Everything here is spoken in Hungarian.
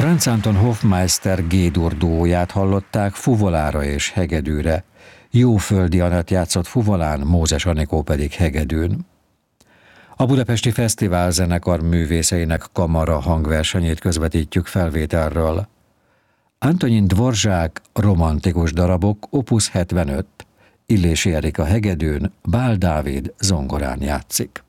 Franz Anton Hofmeister G-dur duóját hallották fuvolára és hegedűre. Jóföldi Anett játszott fuvolán, Mózes Anikó pedig hegedűn. A Budapesti Fesztivál zenekar művészeinek kamara hangversenyét közvetítjük felvételről. Antonin Dvorzsák romantikus darabok Opus 75, Illési Erika hegedűn, Bál Dávid zongorán játszik.